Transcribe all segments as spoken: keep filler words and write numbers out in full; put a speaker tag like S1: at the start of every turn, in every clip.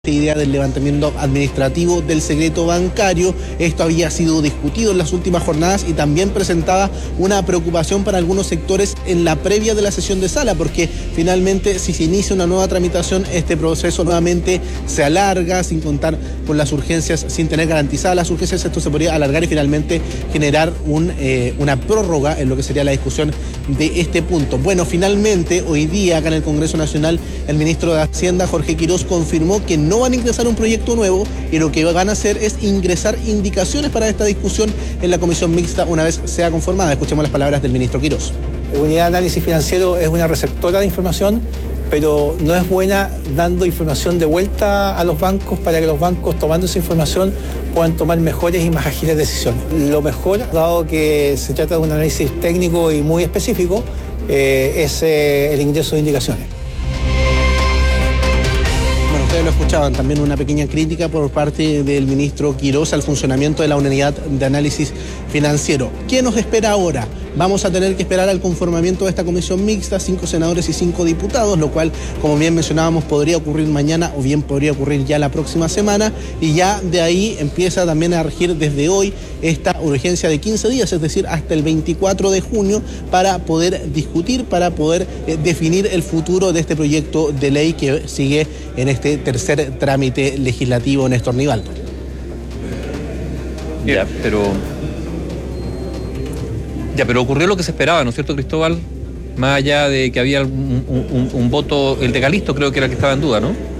S1: idea del levantamiento administrativo del secreto bancario. Esto había sido discutido en las últimas jornadas y también presentaba una preocupación para algunos sectores en la previa de la sesión de sala, porque finalmente si se inicia una nueva tramitación, este proceso nuevamente se alarga sin contar con las urgencias, sin tener garantizadas las urgencias. Esto se podría alargar y finalmente generar un, eh, una prórroga en lo que sería la discusión de este punto. Bueno, finalmente hoy día acá en el Congreso Nacional el ministro de Hacienda, Jorge Quirós, confirmó que no van a ingresar un proyecto nuevo y lo que van a hacer es ingresar indicaciones para esta discusión en la comisión mixta una vez sea conformada. Escuchemos las palabras del ministro Quirós.
S2: La Unidad de Análisis Financiero es una receptora de información, pero no es buena dando información de vuelta a los bancos para que los bancos, tomando esa información, puedan tomar mejores y más ágiles decisiones. Lo mejor, dado que se trata de un análisis técnico y muy específico, eh, es eh, el ingreso de indicaciones.
S1: Ustedes lo escuchaban, también una pequeña crítica por parte del ministro Quirós al funcionamiento de la Unidad de Análisis Financiero. ¿Qué nos espera ahora? Vamos a tener que esperar al conformamiento de esta comisión mixta, cinco senadores y cinco diputados, lo cual, como bien mencionábamos, podría ocurrir mañana o bien podría ocurrir ya la próxima semana, y ya de ahí empieza también a regir desde hoy esta urgencia de quince días, es decir, hasta el veinticuatro de junio, para poder discutir, para poder eh, definir el futuro de este proyecto de ley que sigue en este tercer trámite legislativo. Néstor Nivaldo.
S3: Ya, pero... Ya, pero ocurrió lo que se esperaba, ¿no es cierto, Cristóbal? Más allá de que había un, un, un voto, el de Calisto creo que era el que estaba en duda, ¿no?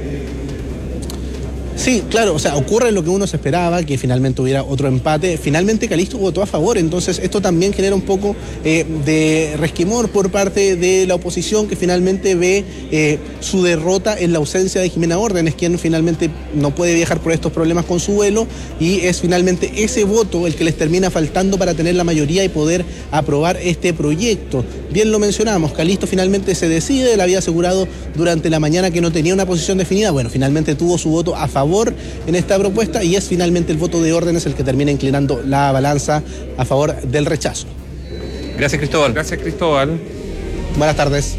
S1: Sí, claro, o sea, ocurre lo que uno se esperaba, que finalmente hubiera otro empate. Finalmente Calisto votó a favor, entonces esto también genera un poco eh, de resquemor por parte de la oposición, que finalmente ve eh, su derrota en la ausencia de Jimena Órdenes, quien finalmente no puede viajar por estos problemas con su vuelo, y es finalmente ese voto el que les termina faltando para tener la mayoría y poder aprobar este proyecto. Bien lo mencionamos, Calisto finalmente se decide, él había asegurado durante la mañana que no tenía una posición definida. Bueno, finalmente tuvo su voto a favor en esta propuesta y es finalmente el voto de Órdenes el que termina inclinando la balanza a favor del rechazo.
S3: Gracias, Cristóbal.
S4: Gracias, Cristóbal.
S1: Buenas tardes.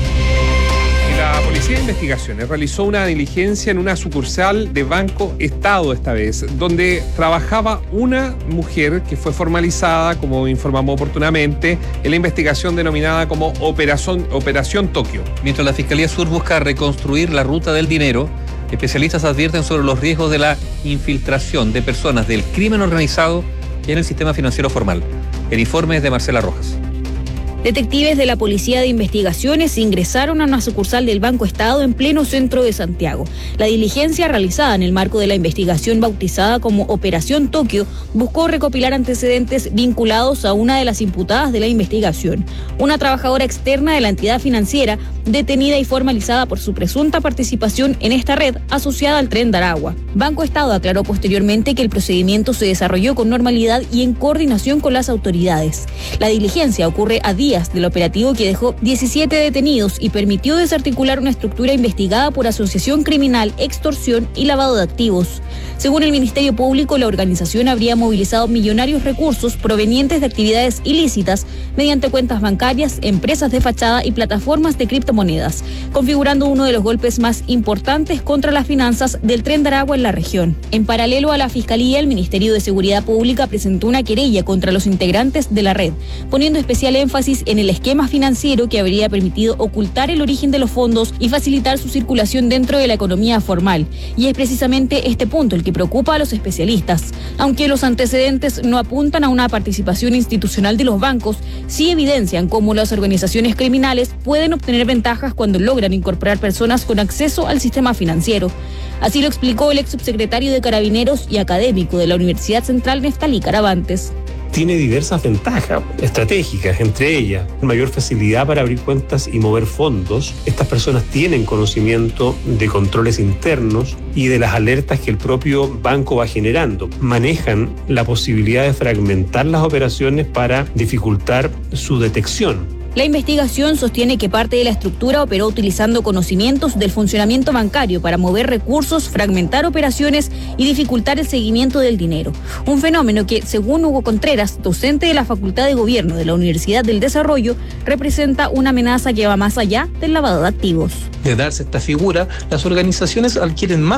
S4: La Policía de Investigaciones realizó una diligencia en una sucursal de Banco Estado esta vez, donde trabajaba una mujer que fue formalizada, como informamos oportunamente, en la investigación denominada como Operación, Operación Tokio.
S3: Mientras la Fiscalía Sur busca reconstruir la ruta del dinero, especialistas advierten sobre los riesgos de la infiltración de personas del crimen organizado en el sistema financiero formal. El informe es de Marcela Rojas.
S5: Detectives de la Policía de Investigaciones ingresaron a una sucursal del Banco Estado en pleno centro de Santiago. La diligencia, realizada en el marco de la investigación bautizada como Operación Tokio, buscó recopilar antecedentes vinculados a una de las imputadas de la investigación, una trabajadora externa de la entidad financiera detenida y formalizada por su presunta participación en esta red asociada al Tren de Aragua. Banco Estado aclaró posteriormente que el procedimiento se desarrolló con normalidad y en coordinación con las autoridades. La diligencia ocurre a días del operativo que dejó diecisiete detenidos y permitió desarticular una estructura investigada por asociación criminal, extorsión y lavado de activos. Según el Ministerio Público, la organización habría movilizado millonarios recursos provenientes de actividades ilícitas mediante cuentas bancarias, empresas de fachada y plataformas de criptomonedas, configurando uno de los golpes más importantes contra las finanzas del Tren de Aragua en la región. En paralelo a la Fiscalía, el Ministerio de Seguridad Pública presentó una querella contra los integrantes de la red, poniendo especial énfasis en el esquema financiero que habría permitido ocultar el origen de los fondos y facilitar su circulación dentro de la economía formal. Y es precisamente este punto el que preocupa a los especialistas. Aunque los antecedentes no apuntan a una participación institucional de los bancos, sí evidencian cómo las organizaciones criminales pueden obtener ventajas cuando logran incorporar personas con acceso al sistema financiero. Así lo explicó el ex subsecretario de Carabineros y académico de la Universidad Central, Neftalí Caravantes.
S6: Tiene diversas ventajas estratégicas, entre ellas mayor facilidad para abrir cuentas y mover fondos. Estas personas tienen conocimiento de controles internos y de las alertas que el propio banco va generando. Manejan la posibilidad de fragmentar las operaciones para dificultar su detección.
S5: La investigación sostiene que parte de la estructura operó utilizando conocimientos del funcionamiento bancario para mover recursos, fragmentar operaciones y dificultar el seguimiento del dinero. Un fenómeno que, según Hugo Contreras, docente de la Facultad de Gobierno de la Universidad del Desarrollo, representa una amenaza que va más allá del lavado de activos.
S7: De darse esta figura, las organizaciones adquieren más